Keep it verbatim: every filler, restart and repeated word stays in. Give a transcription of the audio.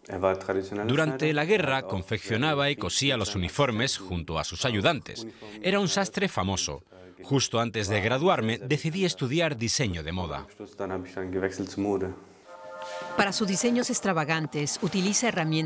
Durante la guerra confeccionaba y cosía los uniformes junto a sus ayudantes. Era un sastre famoso. Justo antes de graduarme decidí estudiar diseño de moda. Para sus diseños extravagantes utiliza herramientas